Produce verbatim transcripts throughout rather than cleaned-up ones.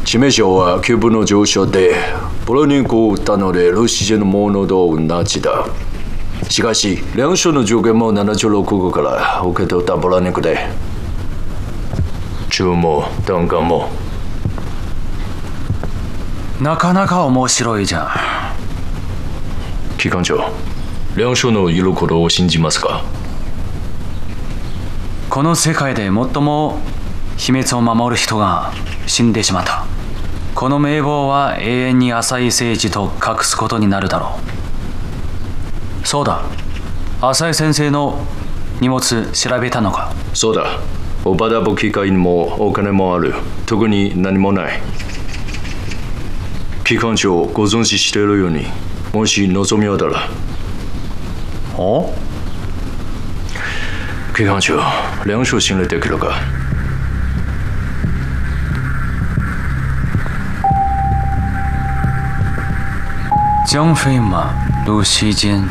致命傷は急部の上昇でポロニンコを撃ったのでロシアのものと同じだ。しかし両所の上限もななじゅうろくごから受け取ったポロニンコで銃も弾丸もなかなか面白いじゃん。 機関長、両所の言うことを信じますか？ この世界で最も秘密を守る人が死んでしまった。この名簿は永遠に浅井誠司と隠すことになるだろう。そうだ、浅井先生の荷物調べたのか？ そうだ、オパダボ機械にもお金もある。特に何もない。機関長、ご存知しているように、もし望みあったら。 お？ 機関長、両所信頼できるか？ 江飞马、ルシジン、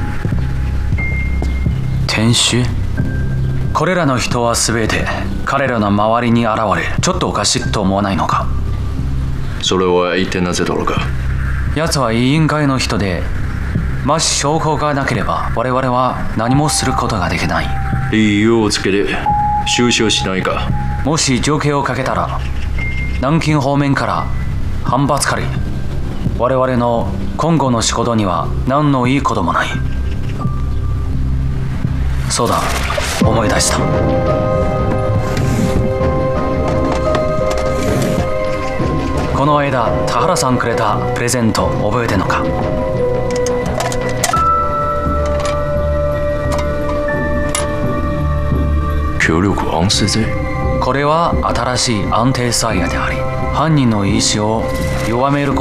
天使。これらの人は全て彼らの周りに現れ、ちょっとおかしいと思わないのか？ それは一体なぜだろうか？ 奴は委員会の人で、もし証拠がなければ我々は何もすることができない。 理由をつけて収集しないか？ もし条件をかけたら南京方面から反発狩り、我々の今後の仕事には何のいいこともない。そうだ、思い出した。この間田原さんくれたプレゼント覚えてんのか？ 協力安静税。 これは新しい安定サイヤであり、犯人の意志を弱める